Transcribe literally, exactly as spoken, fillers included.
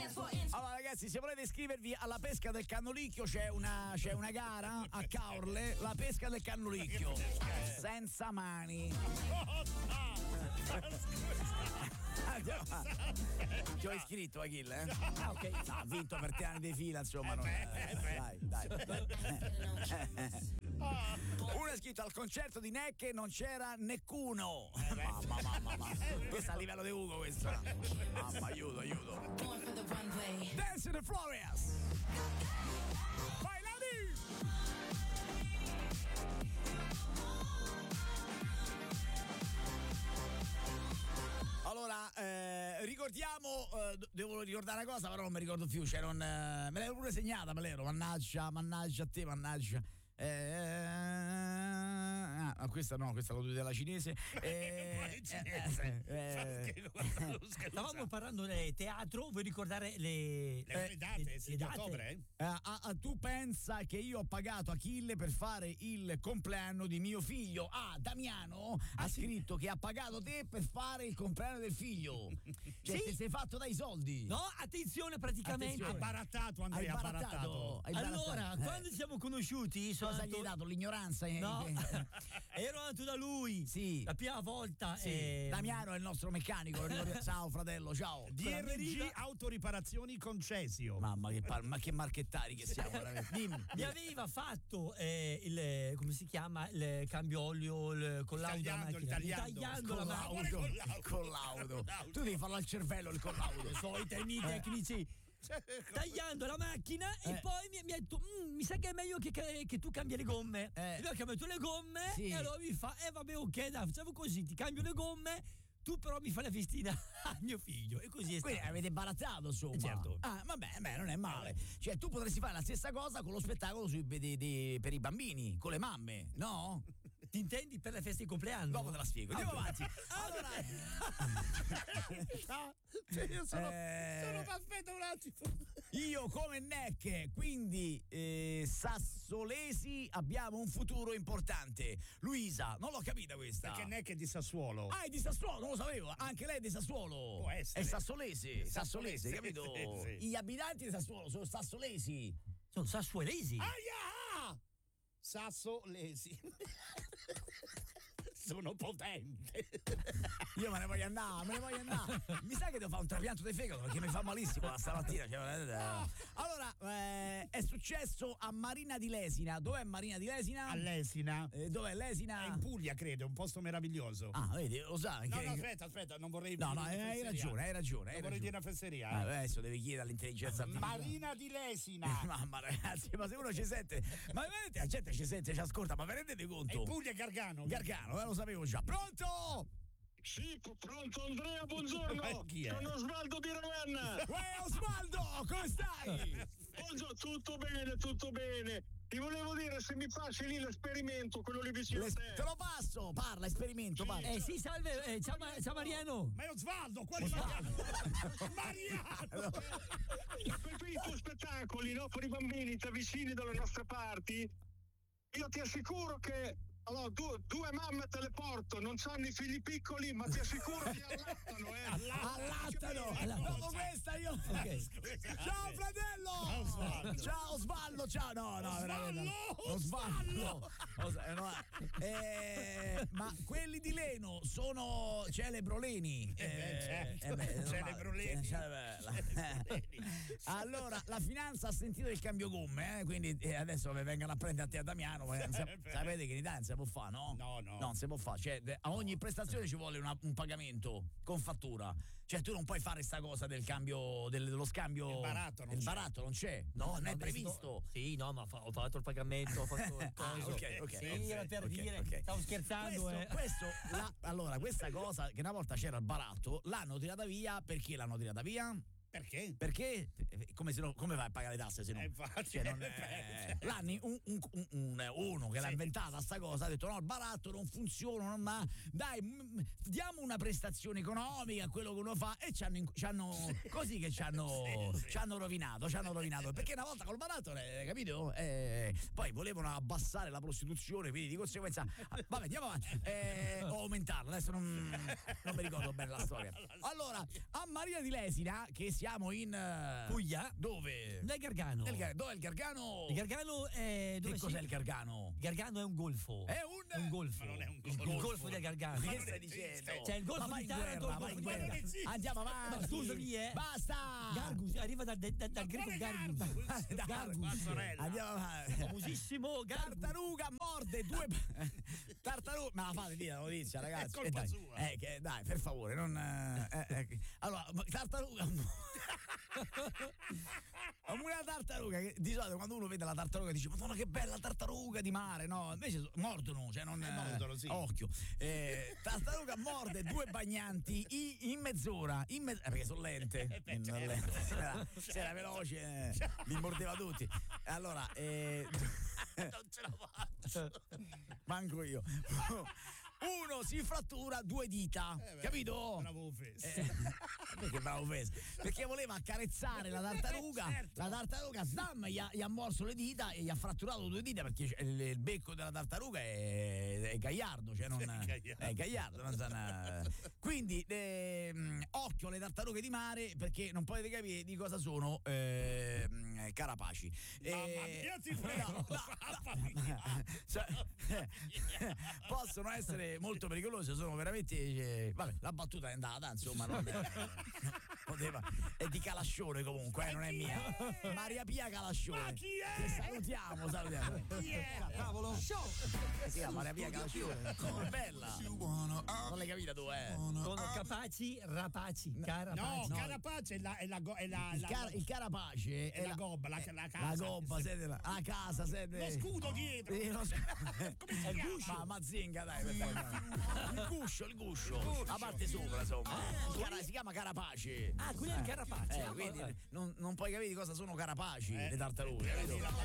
Allora ragazzi, se volete iscrivervi alla pesca del cannolicchio c'è una, c'è una gara a Caorle, la pesca del cannolicchio senza mani. Ti ho iscritto Achille, eh? Ah, ok. No, ha vinto per tre anni di fila, insomma. Non è... Dai, dai. Uno è scritto al concerto di Necche non c'era neccuno. Mamma, mamma, mamma. Questo è a livello di Ugo, questo. Mamma, aiuto, aiuto. Dance in the Flores. Vai, Lady! Allora, eh, ricordiamo, eh, devo ricordare una cosa, però non mi ricordo più, c'era un, eh, me l'ero pure segnata, me l'ero, mannaggia, mannaggia a te, mannaggia. Eh, ah, questa no, questa è la della cinese. Eh, eh, eh, Stavamo parlando del teatro, vuoi ricordare le, le, le date? Le, le di date? Ottobre? Eh, ah, ah, tu pensa che io ho pagato Achille per fare il compleanno di mio figlio? Ah, Damiano ah, ha sì. scritto che ha pagato te per fare il compleanno del figlio. Cioè, sì. Ti sei fatto dai soldi. No, attenzione, praticamente. Ha barattato, Andrea, ha barattato. Allora, eh. quando ci siamo conosciuti, sono cosa andato... gli hai dato? L'ignoranza? No, ero andato da lui. Sì. La prima volta. Sì. Eh... Damiano è il nostro meccanico. Ciao fratello, ciao. D R G Autoriparazioni Concesio. Mamma che, par- ma che marchettari che siamo. Dimmi. Mi aveva fatto eh, il come si chiama il cambio olio il collaudo della macchina. Tagliando la macchina. Collaudo. Tu devi farlo al cervello il collaudo. So i termini tecnici. Tagliando la macchina eh. e poi mi, mi ha detto mm, mi sa che è meglio che, che, che tu cambi le gomme. Eh. Io ho cambiato le gomme sì. E allora mi fa eh vabbè ok dai facciamo così, ti cambio le gomme, tu però mi fai la festina a mio figlio. E così è stato. Quindi avete barazzato, insomma. Eh certo. Ah, vabbè, beh, non è male. Cioè, tu potresti fare la stessa cosa con lo spettacolo sui, di, di, per i bambini, con le mamme, no? Ti intendi per le feste di compleanno? Dopo te la spiego. Andiamo ah, avanti. Allora. Cioè io sono, eh, sono aspetta un attimo. Io come Necche, quindi eh, sassolesi abbiamo un futuro importante. Luisa, non l'ho capita questa. Perché Necche è di Sassuolo. Ah, è di Sassuolo, non lo sapevo. Anche lei è di Sassuolo. Può essere. È sassolese, sassolese, sassolese capito? sì, sì. Gli abitanti di Sassuolo sono sassolesi. Sono sassuolesi. Aia! Sassolesi. Sono potente. Io me ne voglio andare, me ne voglio andare. Mi sa che devo fare un trapianto di fegato perché mi fa malissimo la stamattina. Allora, eh, è successo a Marina di Lesina. Dov'è Marina di Lesina? A Lesina. Eh, dov'è Lesina? È in Puglia, credo, è un posto meraviglioso. Ah, vedi, lo sai. No, che... no, aspetta, aspetta, non vorrei No, no, hai ragione, hai ragione. Non vorrei dire una fesseria. Ah, adesso devi chiedere all'intelligenza artificiale. Marina di Lesina. Mamma ragazzi, ma se uno ci sente, ma veramente la gente ci sente, ci ascolta, ma vi rendete conto? È in Puglia e Gargano. Gargano, eh, lo sapevo già. Pronto? Sì, pronto Andrea, buongiorno. Sono Osvaldo di Ravenna. Uè Osvaldo, come stai? Buongiorno, tutto bene, tutto bene. Ti volevo dire se mi passi lì l'esperimento, quello lì vicino a te. Te lo passo, parla, esperimento, sì, parla. Eh sì, salve, eh, ciao, ciao Mariano. Ma è Osvaldo, quale Mariano? Mariano! Per i tuoi spettacoli, no? Per i bambini, te vicini dalle nostre parti, io ti assicuro che allora, due, due mamme te le porto, non c'hanno i figli piccoli, ma ti assicuro che allattano, eh. Allattano! Allattano. Dopo questa io. Okay. Ciao fratello! Ciao Osvaldo! Ciao Osvaldo, ciao! No, no, veramente. Osvaldo! Osvaldo! Eh, ma quelli di Leno sono celebroleni. Eh, eh, certo. eh, beh, celebroleni. Allora, la finanza ha sentito il cambio gomme, eh, quindi eh, adesso vengono a prendere a te a Damiano. Ma, sapete che in Italia non si può fare, no? No, no. Non si può fare. Cioè, a ogni prestazione ci vuole una, un pagamento con fattura. Cioè, tu non puoi fare sta cosa del cambio, del, dello scambio. Il baratto non il c'è. baratto non c'è. No, no non no, è previsto. Sto... Sì, no, ma fa, ho fatto il pagamento, ho fatto il ah, ok, ok. Sì, okay, era per okay, dire, okay. stavo scherzando. Questo, eh. questo la, allora, questa cosa che una volta c'era il baratto, l'hanno tirata via. Perché l'hanno tirata via? Perché? Perché? Come, se no, come vai a pagare le tasse se no? Eh, infatti, cioè, non è... L'anni un, un, un, uno che sì. l'ha inventata sta cosa ha detto no, il baratto non funziona, non, ma dai m- diamo una prestazione economica a quello che uno fa e ci hanno, ci hanno sì. così che ci hanno, sì, sì. ci hanno rovinato, ci hanno rovinato perché una volta col baratto, eh, capito? Eh, poi volevano abbassare la prostituzione, quindi di conseguenza vabbè andiamo avanti eh, o aumentarla, adesso non, non mi ricordo bene la storia. Allora a Maria di Lesina che si siamo in uh, Puglia. Dove? Nel Gargano. Nel Gar- dove è il Gargano? Il Gargano è dove che si... cos'è il Gargano? Il Gargano è un golfo. È un, è un golfo. Ma non è un golfo. Il golfo del Gargano. Ma che stai dicendo? C'è il golfo ma di vai in Taranto, guerra, il vai in golfo di guerra. Andiamo avanti. Ma scusami, eh. Basta. Gargus, arriva dal, dal, dal greco Gargus. Gargus. Andiamo avanti. Famosissimo Gargus. Tartaruga morde due tartaruga. Ma la fate dire la notizia, ragazzi. È colpa eh, dai. sua. Eh, che, dai, per favore, non. Eh, eh. Allora, tartaruga. Una tartaruga che di solito quando uno vede la tartaruga dice Madonna che bella tartaruga di mare, no? Invece mordono, cioè non. Eh, mordono, sì. Occhio. Eh, tartaruga morde due bagnanti in, in mezz'ora. In me- eh, perché sono lente. Eh, beh, In- certo. lente. Se era, se era veloce, eh, li mordeva tutti. Allora, eh, Non ce la faccio. manco io. Uno si frattura due dita, Eh beh, capito? Bravo Fes. Eh, perché bravo Fes? Perché voleva accarezzare la tartaruga, Certo. la tartaruga Sam gli ha, gli ha morso le dita e gli ha fratturato due dita perché il, il becco della tartaruga è, è gagliardo, cioè non È gagliardo. è gagliardo, non sanno- quindi ehm, occhio alle tartarughe di mare perché non potete capire di cosa sono ehm, carapaci. Mamma Eh, mia, ti prego. no, no, Mamma mia. cioè, possono essere molto pericolose, sono veramente eh, vabbè, la battuta è andata, insomma, non poteva, è di Calascione comunque, eh, non è mia. Maria Pia Calascione. Ma chi è? Che salutiamo, salutiamo. Chi è? Cavolo. Show. Si chiama Maria Pia Calascione. Come bella. Non l'hai capita tu, eh? Sono capaci, rapaci, No, carapaci. Carapace è la, è la, go- è la, Il, la- car- il carapace è la gobba, la, la casa. la gobba, siete la, la casa, siete Lo scudo dietro. Sì, lo scudo. Come si chiama? Ma Mazinga, dai, per favore. Il guscio, il guscio, la parte sopra, insomma. Il cara- si chiama carapace. Ah, quello è il carapace. Eh, Ah, quindi vabbè. non, non puoi capire di cosa sono carapaci Eh, le tartarughe, eh, capito? sì, la